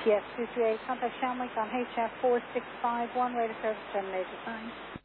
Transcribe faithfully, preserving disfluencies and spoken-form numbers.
Yes, two three eight. Contact Shamwick on H F four six five one. Rate of service terminated. Sign.